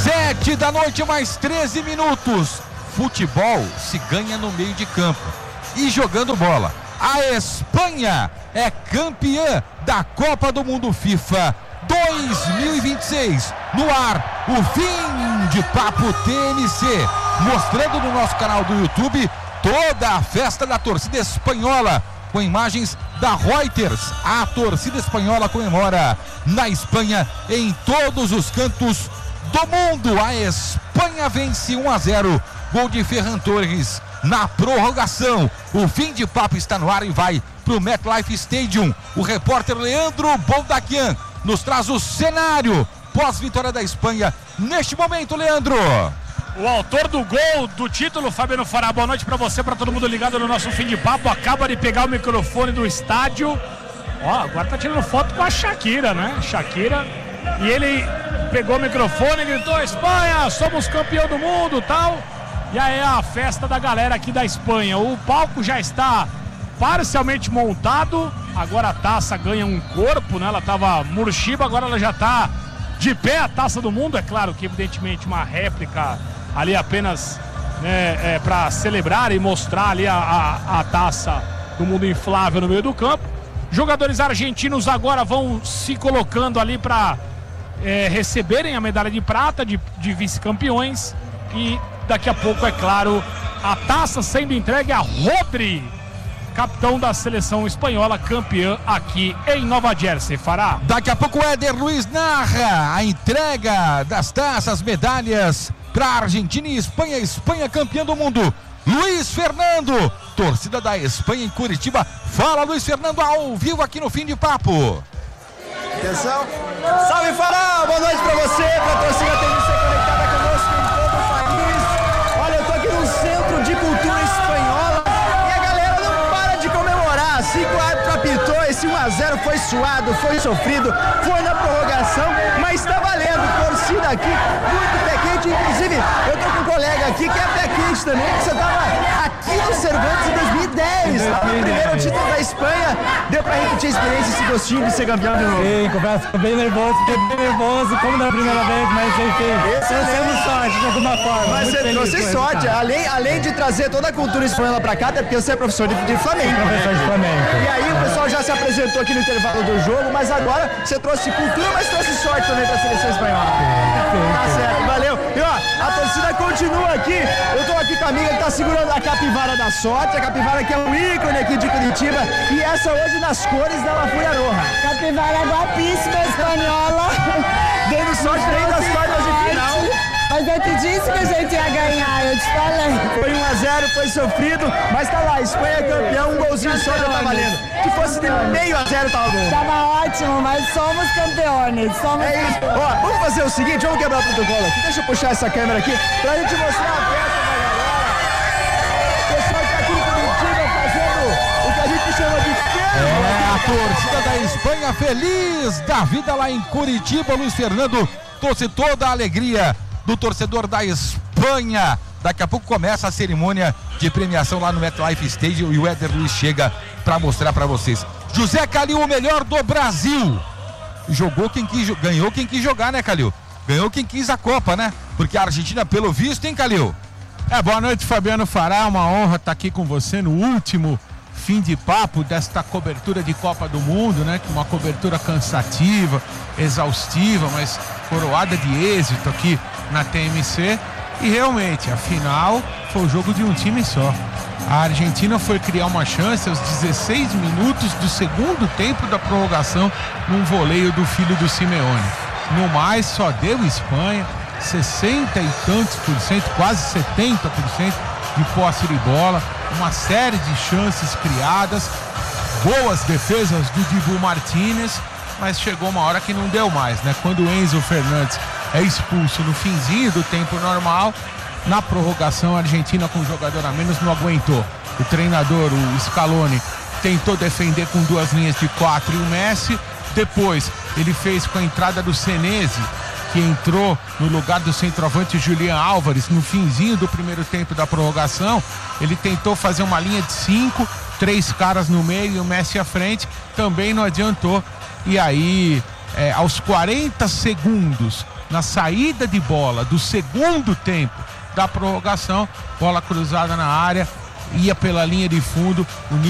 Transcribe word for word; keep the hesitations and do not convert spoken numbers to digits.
Sete da noite, mais treze minutos. Futebol se ganha no meio de campo e jogando bola. A Espanha é campeã da Copa do Mundo FIFA dois mil e vinte e seis. No ar, o fim de papo T M C, mostrando no nosso canal do YouTube toda a festa da torcida espanhola, com imagens da Reuters. A torcida espanhola comemora na Espanha, em todos os cantos do mundo. A Espanha vence um a zero, gol de Ferran Torres na prorrogação. O fim de papo está no ar e vai para o MetLife Stadium. O repórter Leandro Boldaquian nos traz o cenário pós-vitória da Espanha neste momento, Leandro. O autor do gol do título, Fabiano Fará, boa noite pra você, pra todo mundo ligado no nosso fim de papo. Acaba de pegar o microfone do estádio. Ó, agora tá tirando foto com a Shakira, né? Shakira. E ele pegou o microfone e gritou: Espanha, somos campeão do mundo, tal. E aí é a festa da galera aqui da Espanha. O palco já está parcialmente montado. Agora a taça ganha um corpo, né? Ela tava murchiba, agora ela já tá de pé, a taça do mundo. É claro que evidentemente uma réplica ali apenas, né, é, para celebrar e mostrar ali a, a, a taça do mundo inflável no meio do campo. Jogadores argentinos agora vão se colocando ali para é, receberem a medalha de prata de, de vice-campeões. E daqui a pouco, é claro, a taça sendo entregue a Rodri, capitão da seleção espanhola, campeã aqui em Nova Jersey. Fará. Daqui a pouco o Éder Luiz narra a entrega das taças, medalhas para a Argentina e Espanha. Espanha campeã do mundo. Luiz Fernando, torcida da Espanha em Curitiba. Fala, Luiz Fernando, ao vivo aqui no Fim de Papo. Atenção. Salve, Fará! Boa noite para você, para a torcida T M C conectada conosco em todo o país. Olha, eu tô aqui no Centro de Cultura Espanhola e a galera não para de comemorar. Assim que o árbitro apitou, esse um a zero foi suado, foi sofrido, foi na prorrogação, mas tá valendo. Torcida aqui, muito pé quente. Inclusive, eu tô com um colega aqui que é pé quente também, que você tava aqui no Cervantes em dois mil e dez, tá? O primeiro título da Espanha. Deu pra repetir a experiência, esse gostinho de ser campeão de novo? Sim, confesso, fiquei bem nervoso, fiquei bem nervoso, como da primeira vez, mas enfim, trouxemos sorte de alguma forma. Mas você trouxe sorte, além, além de trazer toda a cultura espanhola pra cá, até porque você é professor de, de Flamengo. Professor de Flamengo. E aí o pessoal já se apresentou aqui no intervalo do jogo, mas agora você trouxe cultura, mas trouxe sorte também pra seleção espanhola. Tá certo, valeu. E ó, a torcida continua aqui. Eu tô aqui com a amiga que tá segurando a capivara da sorte. A capivara que é um ícone aqui de Curitiba. E essa hoje nas cores da La Fúria Roja. Capivara guapíssima espanhola. Dando sorte desde as quartas de final. Mas eu te disse que a gente ia ganhar, eu te falei. Foi um a zero, foi sofrido, mas tá lá, Espanha campeão, um golzinho só já tá valendo. Se fosse de meio a zero, tava bom. Tava ótimo, mas somos campeões, somos É isso. Ó, vamos fazer o seguinte, vamos quebrar o protocolo aqui. Deixa eu puxar essa câmera aqui pra gente mostrar a festa da galera. O pessoal que tá aqui em Curitiba fazendo o que a gente chama de ferro. É a torcida da Espanha feliz da vida lá em Curitiba. Luiz Fernando trouxe toda a alegria do torcedor da Espanha. Daqui a pouco começa a cerimônia de premiação lá no MetLife Stadium e o Éder Luiz chega para mostrar para vocês. José Calil, o melhor do Brasil. Jogou quem quis, ganhou quem quis jogar, né, Calil? Ganhou quem quis a Copa, né? Porque a Argentina, pelo visto, hein, Calil? É, boa noite, Fabiano Fará. Uma honra estar aqui com você no último fim de papo desta cobertura de Copa do Mundo, né? Uma cobertura cansativa, exaustiva, mas coroada de êxito aqui na T M C. E realmente, a final foi o jogo de um time só. A Argentina foi criar uma chance aos dezesseis minutos do segundo tempo da prorrogação num voleio do filho do Simeone. No mais, só deu Espanha, sessenta e tantos por cento, quase setenta por cento de posse de bola, uma série de chances criadas, boas defesas do Dibu Martínez, mas chegou uma hora que não deu mais, né? Quando o Enzo Fernandes é expulso no finzinho do tempo normal, na prorrogação a Argentina com um jogador a menos não aguentou. O treinador, o Scaloni, tentou defender com duas linhas de quatro e o Messi. Depois ele fez com a entrada do Senesi, que entrou no lugar do centroavante Julián Álvares no finzinho do primeiro tempo da prorrogação. Ele tentou fazer uma linha de cinco, três caras no meio e o Messi à frente, também não adiantou. E aí, é, aos quarenta segundos na saída de bola do segundo tempo da prorrogação, bola cruzada na área, ia pela linha de fundo, o